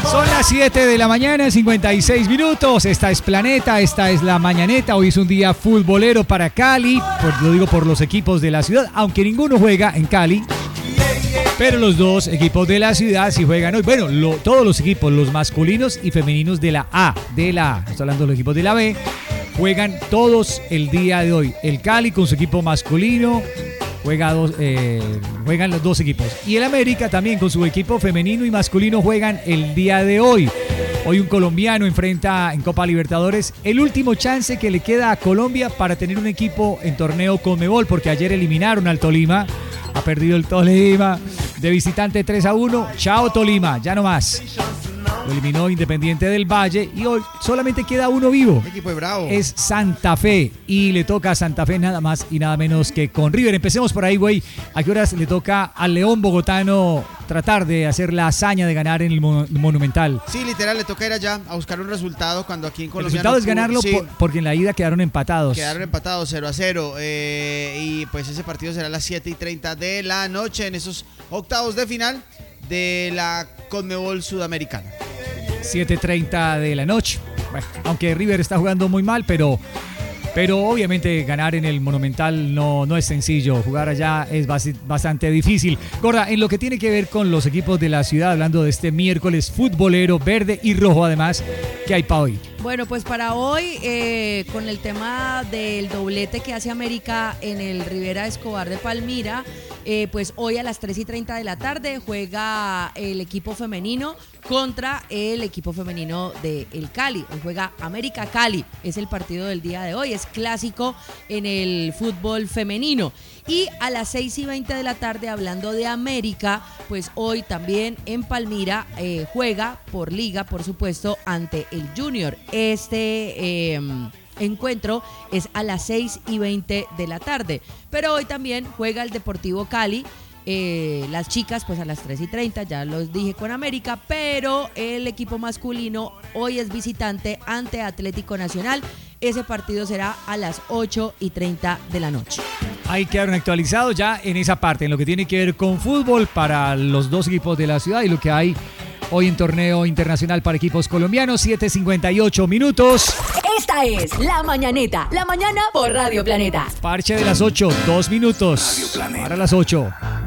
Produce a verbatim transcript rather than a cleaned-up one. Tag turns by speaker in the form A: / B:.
A: Son las siete de la mañana, cincuenta y seis minutos. Esta es Planeta, esta es la Mañaneta. Hoy es un día futbolero para Cali, por, lo digo por los equipos de la ciudad, aunque ninguno juega en Cali. Pero los dos equipos de la ciudad sí juegan hoy. Bueno, lo, todos los equipos, los masculinos y femeninos de la A, de la A, estoy hablando de los equipos de la B, juegan todos el día de hoy. El Cali con su equipo masculino juega dos, eh, juegan los dos equipos. Y el América también con su equipo femenino y masculino juegan el día de hoy. Hoy un colombiano enfrenta en Copa Libertadores el último chance que le queda a Colombia para tener un equipo en torneo Conmebol, porque ayer eliminaron al Tolima. Ha perdido el Tolima de visitante tres a uno. Chao Tolima, ya no más. Lo eliminó Independiente del Valle y hoy solamente queda uno vivo.
B: El equipo es bravo.
A: Es Santa Fe y le toca a Santa Fe nada más y nada menos que con River. Empecemos por ahí, güey. ¿A qué horas le toca al León bogotano tratar de hacer la hazaña de ganar en el Monumental?
B: Sí, literal, le toca ir allá a buscar un resultado cuando aquí en Colombia...
A: El resultado
B: no
A: es ganarlo
B: sí.
A: por, porque en la ida quedaron empatados.
B: Quedaron empatados cero a cero eh, y pues ese partido será a las siete y treinta de la noche en esos octavos de final de la Conmebol Sudamericana.
A: siete y treinta de la noche. Bueno, aunque River está jugando muy mal, pero, pero obviamente ganar en el Monumental no, no es sencillo. Jugar allá es bastante difícil. Gorda, en lo que tiene que ver con los equipos de la ciudad, hablando de este miércoles futbolero, verde y rojo además, ¿qué hay para hoy?
C: Bueno, pues para hoy, eh, con el tema del doblete que hace América en el Rivera Escobar de Palmira, eh, pues hoy a las tres y treinta de la tarde juega el equipo femenino contra el equipo femenino de el Cali. Hoy juega América Cali, es el partido del día de hoy, es clásico en el fútbol femenino. Y a las seis y veinte de la tarde, hablando de América, pues hoy también en Palmira eh, juega por liga, por supuesto, ante el Junior. Este eh, encuentro es a las seis y veinte de la tarde. Pero hoy también juega el Deportivo Cali. Eh, las chicas pues a las tres y treinta, ya los dije con América, pero el equipo masculino hoy es visitante ante Atlético Nacional. Ese partido será a las ocho y treinta de la noche.
A: Ahí quedaron actualizados ya en esa parte, en lo que tiene que ver con fútbol para los dos equipos de la ciudad y lo que hay hoy en torneo internacional para equipos colombianos. Siete cincuenta y ocho minutos.
D: Esta es La Mañaneta, la mañana por Radio Planeta.
A: Parche de las ocho, dos minutos. Para las ocho.